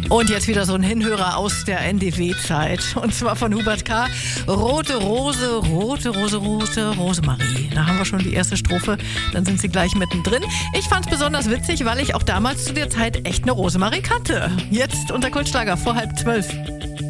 Und jetzt wieder so ein Hinhörer aus der NDW-Zeit. Und zwar von Hubert K. Rote Rose, rote Rose, rote Rosemarie. Da haben wir schon die erste Strophe, dann sind sie gleich mittendrin. Ich fand's besonders witzig, weil ich auch damals zu der Zeit echt eine Rosemarie kannte. Jetzt unter Kultschlager vor 11:30.